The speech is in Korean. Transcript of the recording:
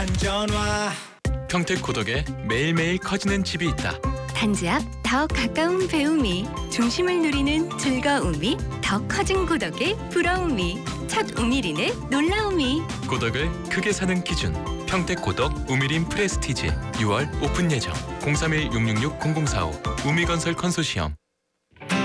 안전화. 평택 고덕에 매일매일 커지는 집이 있다. 단지 앞 더 가까운 배움이, 중심을 누리는 즐거움이, 더 커진 고덕의 부러움이, 첫 우미린의 놀라움이. 고덕을 크게 사는 기준. 평택 고덕 우미린 프레스티지. 6월 오픈 예정. 031-666-0045 우미건설 컨소시엄.